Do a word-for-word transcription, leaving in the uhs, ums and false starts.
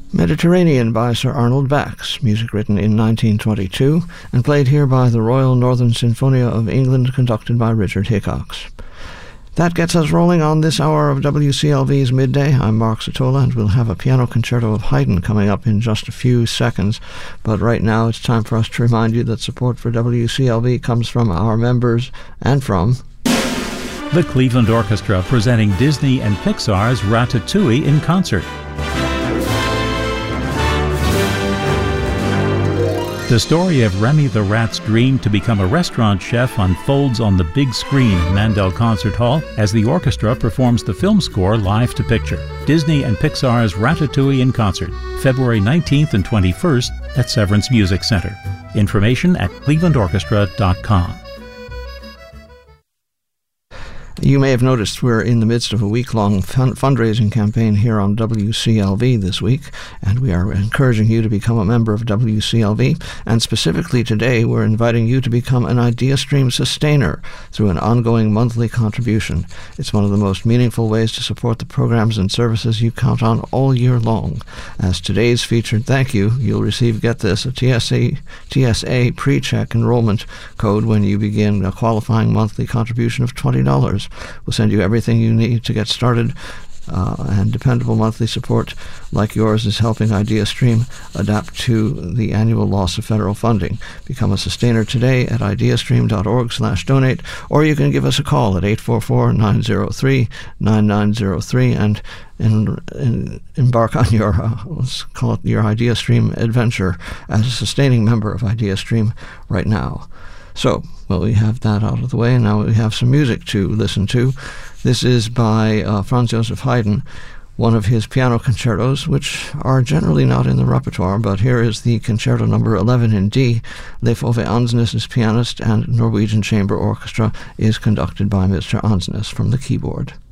Mediterranean by Sir Arnold Bax, music written in nineteen twenty-two and played here by the Royal Northern Sinfonia of England, conducted by Richard Hickox. That gets us rolling on this hour of W C L V's Midday. I'm Mark Satola, and we'll have a piano concerto of Haydn coming up in just a few seconds. But right now it's time for us to remind you that support for W C L V comes from our members and from the Cleveland Orchestra, presenting Disney and Pixar's Ratatouille in concert. The story of Remy the Rat's dream to become a restaurant chef unfolds on the big screen in Mandel Concert Hall as the orchestra performs the film score live to picture. Disney and Pixar's Ratatouille in concert, February nineteenth and twenty-first at Severance Music Center. Information at cleveland orchestra dot com. You may have noticed we're in the midst of a week-long fun- fundraising campaign here on W C L V this week, and we are encouraging you to become a member of W C L V, and specifically today we're inviting you to become an IdeaStream sustainer through an ongoing monthly contribution. It's one of the most meaningful ways to support the programs and services you count on all year long. As today's featured thank you, you'll receive, get this, a T S A, T S A pre-check enrollment code when you begin a qualifying monthly contribution of twenty dollars. We'll send you everything you need to get started, uh, and dependable monthly support like yours is helping IdeaStream adapt to the annual loss of federal funding. Become a sustainer today at ideastream dot org slash donate, or you can give us a call at eight four four, nine zero three, nine nine zero three and, and, and embark on your, uh, let's call it your IdeaStream adventure as a sustaining member of IdeaStream right now. So, well, we have that out of the way, and now we have some music to listen to. This is by uh, Franz Joseph Haydn, one of his piano concertos, which are generally not in the repertoire, but here is the concerto number eleven in D. Leif Ove Ansnes is pianist, and Norwegian Chamber Orchestra is conducted by Mister Ansnes from the keyboard.